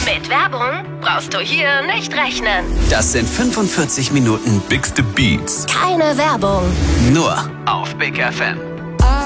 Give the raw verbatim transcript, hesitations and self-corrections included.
Mit Werbung brauchst du hier nicht rechnen. Das sind fünfundvierzig Minuten Bigste Beats. Keine Werbung. nur auf Big F M.